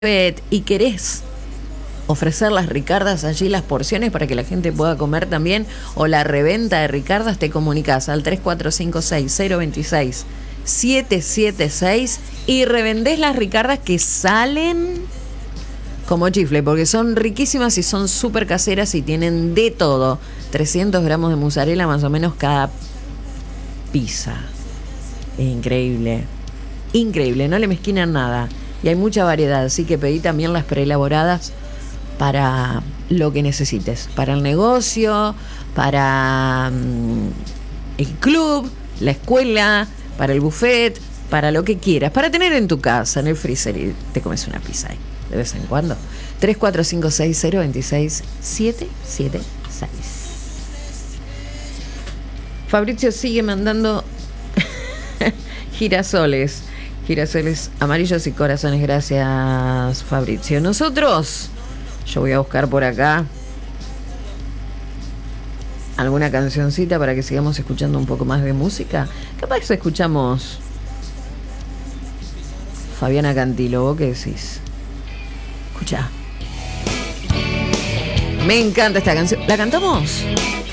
y querés ofrecer las Ricardas allí, las porciones para que la gente pueda comer también, o la reventa de Ricardas, te comunicas al 3456-026-776 y revendés las Ricardas que salen como chifle, porque son riquísimas y son súper caseras y tienen de todo. 300 gramos de mozzarella más o menos cada pizza. Es increíble, increíble, no le mezquinan nada. Y hay mucha variedad, así que pedí también las preelaboradas para lo que necesites. Para el negocio, para el club, la escuela, para el buffet, para lo que quieras. Para tener en tu casa, en el freezer, y te comes una pizza ahí de vez en cuando. 3456-026-776. Fabricio sigue mandando girasoles amarillos y corazones. Gracias, Fabricio. Nosotros, yo voy a buscar por acá alguna cancioncita para que sigamos escuchando un poco más de música. Capaz que escuchamos Fabiana Cantilo. ¿Vos qué decís? Escuchá. Me encanta esta canción. ¿La cantamos?